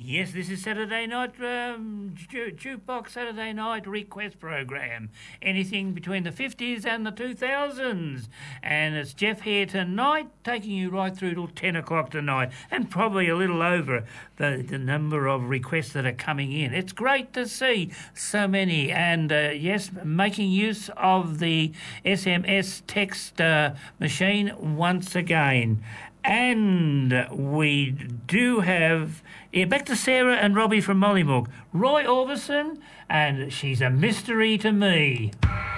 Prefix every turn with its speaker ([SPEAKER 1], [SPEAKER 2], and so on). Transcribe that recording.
[SPEAKER 1] Yes, this is Saturday night, Jukebox Saturday night request program. Anything between the 50s and the 2000s. And it's Jeff here tonight, taking you right through till 10 o'clock tonight, and probably a little over the number of requests that are coming in. It's great to see so many, and yes, making use of the SMS text machine once again. And we do have, back to Sarah and Robbie from Mollymook. Roy Orbison, and She's a Mystery to Me.